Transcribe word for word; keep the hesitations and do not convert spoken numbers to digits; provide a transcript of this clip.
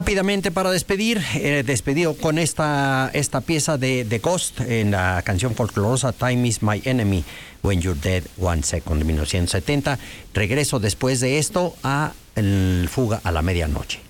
rápidamente para despedir, eh, despedido con esta, esta pieza de The Ghost en la canción folclorosa Time is My Enemy, When You're Dead One Second de mil novecientos setenta. Regreso después de esto a el Fuga a la Medianoche.